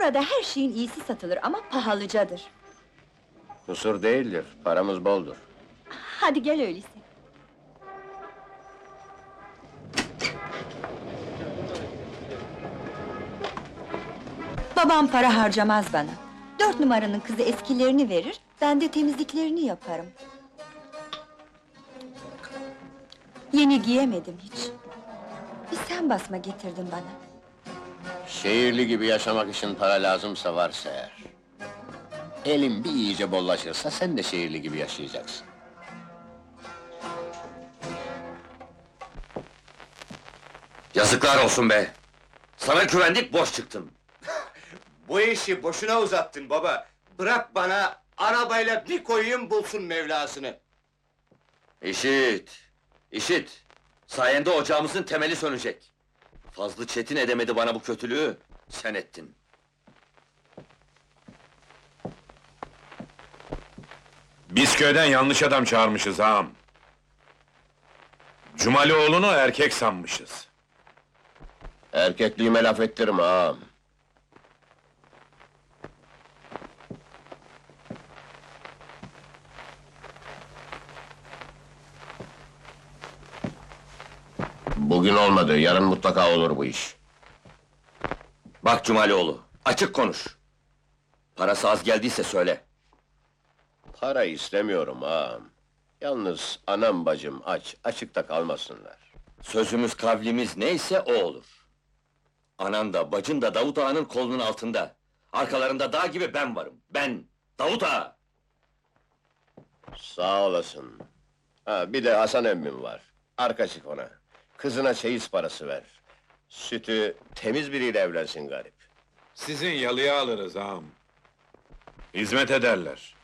Burada her şeyin iyisi satılır ama pahalıcadır. Kusur değildir, paramız boldur. Hadi gel öyleyse. Babam para harcamaz bana. 4 numaranın kızı eskilerini verir, ben de temizliklerini yaparım. Yeni giyemedim hiç. Bir sen basma getirdin bana. Şehirli gibi yaşamak için para lazımsa varsa eğer. Elin bir iyice bollaşırsa sen de şehirli gibi yaşayacaksın. Yazıklar olsun be! Sana güvendik, boş çıktın. Bu işi boşuna uzattın baba. Bırak bana, arabayla bir koyayım bulsun Mevlasını. İşit! İşit! Sayende ocağımızın temeli sönecek. Fazlı Çetin edemedi bana bu kötülüğü, sen ettin. Biz köyden yanlış adam çağırmışız ağam. Cumalioğlu'nu erkek sanmışız. Erkekliğime laf ettirme ağam. Bugün olmadı, yarın mutlaka olur bu iş. Bak Cumalioğlu, açık konuş! Parası az geldiyse söyle. Para istemiyorum ağam. Yalnız anam bacım aç, açıkta kalmasınlar. Sözümüz kavlimiz neyse o olur. Anan da bacın da Davut Ağa'nın kolunun altında. Arkalarında dağ gibi ben varım. Ben, Davut Ağa! Sağ olasın. Ha, bir de Hasan emmim var. Arka çık ona. Kızına çeyiz parası ver. Sütü temiz biriyle evlensin garip. Sizin yalıya alırız ağam. Hizmet ederler.